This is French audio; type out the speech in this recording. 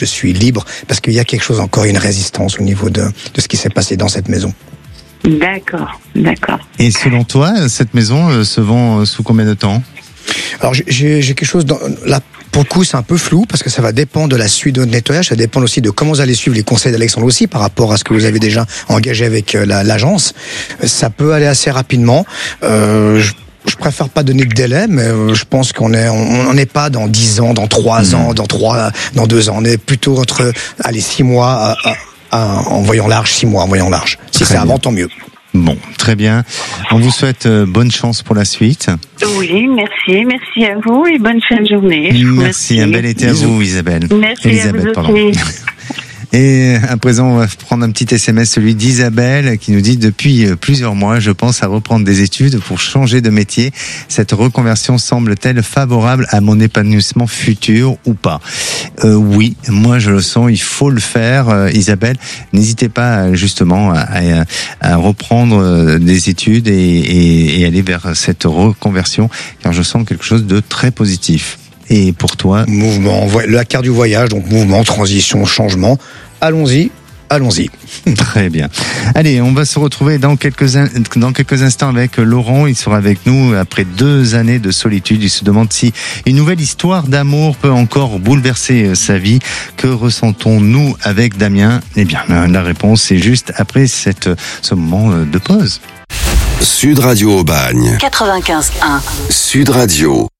je suis libre, parce qu'il y a quelque chose encore, une résistance au niveau de ce qui s'est passé dans cette maison. D'accord. Et selon toi, cette maison se vend sous combien de temps ? Alors j'ai quelque chose là. Pour le coup, c'est un peu flou parce que ça va dépendre de la suite de nettoyage, ça dépend aussi de comment vous allez suivre les conseils d'Alexandre aussi par rapport à ce que vous avez déjà engagé avec l'agence. Ça peut aller assez rapidement. Je préfère pas donner de délai, mais je pense qu'on n'est pas dans 10 ans, dans 3 ans, dans 2 ans. On est plutôt entre 6 mois en voyant large, 6 mois en voyant large. Si c'est avant, tant mieux. Bon, très bien. On vous souhaite bonne chance pour la suite. Oui, merci à vous et bonne fin de journée. Merci, un bel été à vous, Isabelle. Merci Elisabeth, à vous aussi. Et à présent, on va prendre un petit SMS, celui d'Isabelle, qui nous dit: depuis plusieurs mois, je pense à reprendre des études pour changer de métier. Cette reconversion semble-t-elle favorable à mon épanouissement futur ou pas ? Oui, moi je le sens, il faut le faire. Isabelle, n'hésitez pas justement à reprendre des études et aller vers cette reconversion, car je sens quelque chose de très positif. Et pour toi ? Mouvement, la carte du voyage, donc mouvement, transition, changement. Allons-y. Très bien. Allez, on va se retrouver dans quelques instants avec Laurent. Il sera avec nous après 2 années de solitude. Il se demande si une nouvelle histoire d'amour peut encore bouleverser sa vie. Que ressentons-nous avec Damien ? Eh bien, la réponse est juste après ce moment de pause. Sud Radio Aubagne 95.1 Sud Radio.